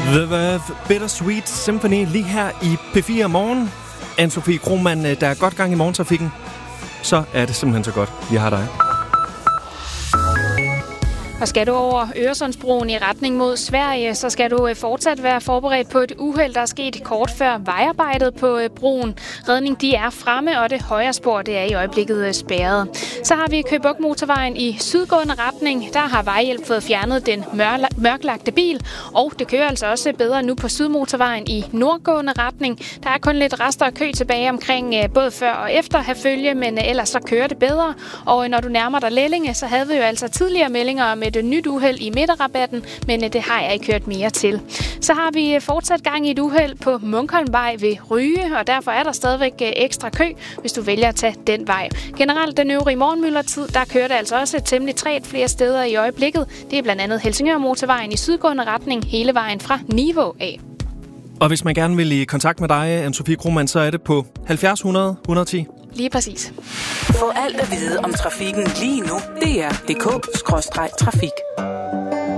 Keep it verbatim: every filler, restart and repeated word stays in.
The Bittersweet Symphony lige her i P fire morgen. Anne-Sophie Krohmann, der er godt gang i morgentrafikken. Så er det simpelthen så godt, vi har dig. Og skal du over Øresundsbroen i retning mod Sverige, så skal du fortsat være forberedt på et uheld, der er sket kort før vejarbejdet på broen. Redning de er fremme, og det højre spor det er i øjeblikket spærret. Så har vi Køge Bugt Motorvejen i sydgående retning. Der har vejhjælp fået fjernet den mørklagte bil, og det kører altså også bedre nu på Sydmotorvejen i nordgående retning. Der er kun lidt rester af kø tilbage omkring både før og efter Herfølge, men ellers så kører det bedre. Og når du nærmer dig Lellinge, så havde vi jo altså tidligere meldinger om et nyt uheld i midterrabatten, men det har jeg ikke hørt mere til. Så har vi fortsat gang i et uheld på Munkholmvej ved Ryge, og derfor er der stadigvæk ekstra kø, hvis du vælger at tage den vej. Generelt den øvrige morgenmyldertid, der kører det altså også temmelig træt flere steder i øjeblikket. Det er blandt andet Helsingør Motorvejen i sydgående retning hele vejen fra Nivå af. Og hvis man gerne vil i kontakt med dig, Anne-Sophie Krohmann, så er det på halvfjerds hundrede et hundrede og ti. Lige præcis. Få alt at vide om trafikken lige nu. D R punktum d k skråstreg trafik.